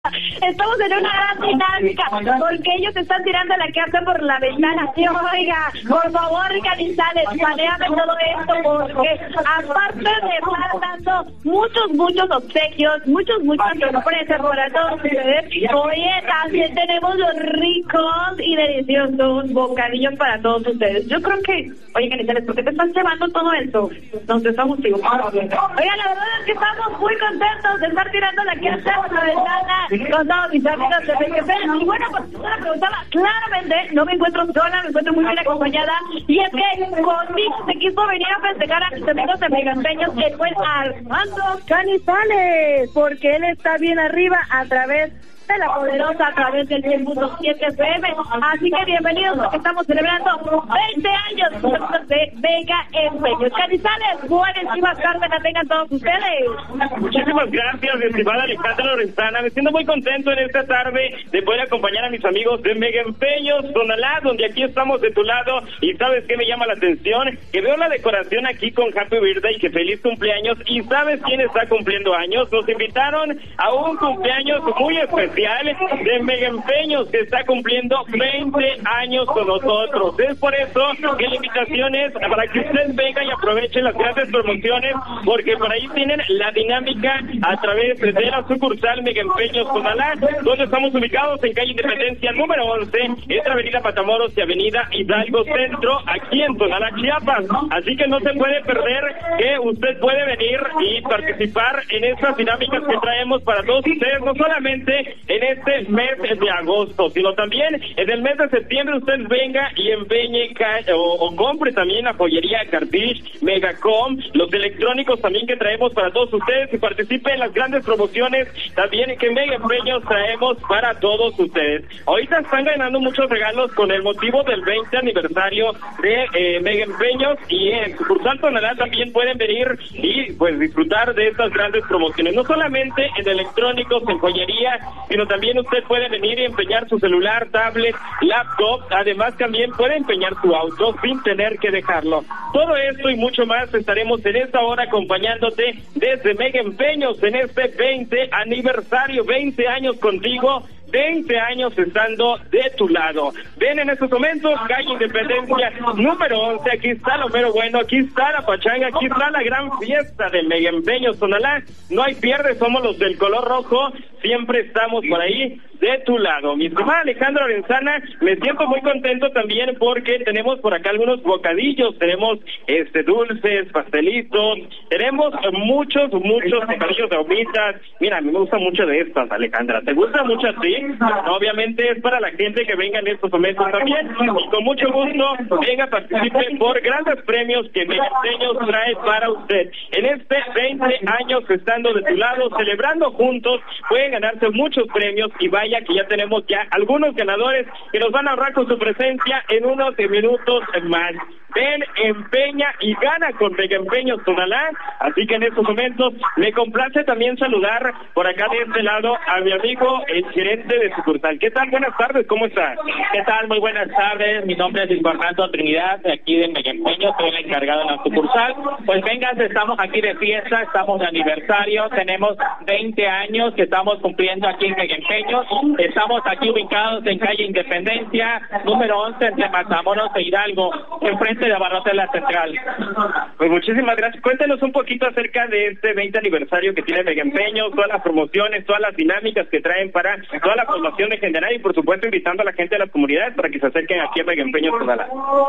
Estamos en una gran dinámica, porque ellos están tirando la carta por la ventana. Sí, oiga, por favor, Canizales, planéame todo esto, porque aparte de estar dando muchos obsequios, muchas sorpresas para todos ustedes, oye, también tenemos los ricos y deliciosos bocadillos para todos ustedes. Yo creo que, oye, Canizales, ¿por qué te estás llevando todo esto? Donde estamos contigo. Oiga, la verdad es que estamos muy contentos de estar tirando la carta por la ventana con todos mis amigos de BGP. Y bueno, pues una preguntaba, claramente no me encuentro sola, me encuentro muy bien acompañada, y es que conmigo se quiso venir a festejar a mis amigos de Megampeños, el buen Armando Canizales, porque él está bien arriba a través de la poderosa, a través del 100.7 FM. Así que bienvenidos, porque estamos celebrando 20 años de Mega Empeños. Canizales, buenísimas tardes la tengan todos ustedes. Muchísimas gracias, mi estimada Alejandra Lorenzana. Me siento muy contento en esta tarde de poder acompañar a mis amigos de Mega Empeños Tonalá, donde aquí estamos de tu lado. Y ¿sabes qué me llama la atención? Que veo la decoración aquí con Happy Birthday, que feliz cumpleaños. ¿Y sabes quién está cumpliendo años? Nos invitaron a un cumpleaños muy especial de Mega Empeños, que está cumpliendo 20 años con nosotros. Es por eso que la invitación es para que usted venga y aproveche las grandes promociones, porque por ahí tienen la dinámica a través de la sucursal Mega Empeños Tonalá, donde estamos ubicados en calle Independencia número 11, entre Avenida Matamoros y Avenida Hidalgo Centro, aquí en Tonalá, Chiapas. Así que no se puede perder que usted puede venir y participar en estas dinámicas que traemos para todos ustedes, no solamente en este mes de agosto, sino también en el mes de septiembre. Usted venga y empeñe o compre también la joyería Cartish, Megacom, los electrónicos también que traemos para todos ustedes, y participe en las grandes promociones también que Mega Empeños traemos para todos ustedes. Ahorita están ganando muchos regalos con el motivo del 20 aniversario de Mega Empeños, y en sucursal Tonalá también pueden venir y pues disfrutar de estas grandes promociones, no solamente en electrónicos, en joyería, sino también usted puede venir y empeñar su celular, tablet, laptop. Además también puede empeñar su auto sin tener que dejarlo. Todo esto y mucho más estaremos en esta hora acompañándote desde Mega Empeños en este 20 aniversario, 20 años contigo, 20 años estando de tu lado. Ven en estos momentos, calle Independencia número 11, aquí está lo mero bueno, aquí está la pachanga, aquí está la gran fiesta de Mega Empeños Tonalá. No hay pierde, somos los del color rojo, siempre estamos por ahí de tu lado. Mi estimada Alejandra Lorenzana, me siento muy contento también porque tenemos por acá algunos bocadillos, tenemos dulces, pastelitos, tenemos muchos bocadillos de gomitas. Mira, a mí me gusta mucho de estas, Alejandra. ¿Te gusta mucho a ti? Obviamente es para la gente que venga en estos momentos también, y con mucho gusto venga, participe por grandes premios que Mega Empeños trae para usted. En este 20 años estando de tu lado, celebrando juntos, pueden ganarse muchos premios, y vaya que ya tenemos algunos ganadores que nos van a ahorrar con su presencia en unos minutos más. Ven, empeña y gana con Mega Empeños Tonalá. Así que en estos momentos me complace también saludar por acá de este lado a mi amigo, el gerente de sucursal. ¿Qué tal? Buenas tardes, ¿cómo está? ¿Qué tal? Muy buenas tardes. Mi nombre es Fernando Trinidad, de aquí de Mega Empeños, soy el encargado de la sucursal. Pues vengan, estamos aquí de fiesta, estamos de aniversario, tenemos 20 años que estamos cumpliendo aquí en Mega Empeños. Estamos aquí ubicados en calle Independencia número 11, entre Matamoros e Hidalgo, enfrente de Abarrotes la Central. Pues muchísimas gracias. Cuéntenos un poquito acerca de este 20 aniversario que tiene Mega Empeños, todas las promociones, todas las dinámicas que traen para toda la población en general, y por supuesto invitando a la gente de las comunidades para que se acerquen aquí a Mega Empeños Tonalá.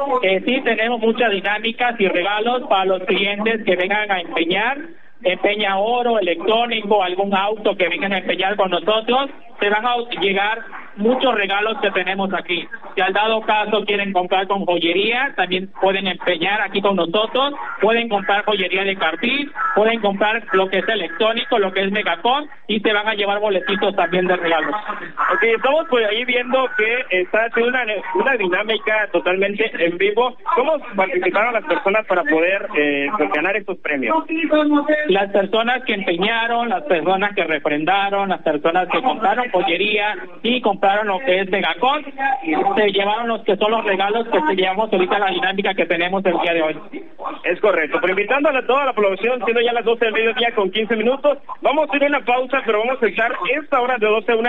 Sí, tenemos muchas dinámicas y regalos para los clientes que vengan a empeñar. Empeña oro, electrónico, algún auto que vengan a empeñar con nosotros, te van a llegar muchos regalos que tenemos aquí. Si al dado caso quieren comprar con joyería, también pueden empeñar aquí con nosotros, pueden comprar joyería de Cartish, pueden comprar lo que es electrónico, lo que es Megacom, y te van a llevar boletitos también de regalos. Ok, estamos por ahí viendo que está haciendo una dinámica totalmente en vivo. ¿Cómo participaron las personas para poder ganar estos premios? Las personas que empeñaron, las personas que refrendaron, las personas que compraron joyería y compraron lo que es Megacom, se llevaron los que son los regalos que se llevamos ahorita en la dinámica que tenemos el día de hoy. Es correcto, pero invitando a toda la población, siendo ya las 12 del mediodía con 15 minutos, vamos a ir a una pausa, pero vamos a estar esta hora de 12 a 1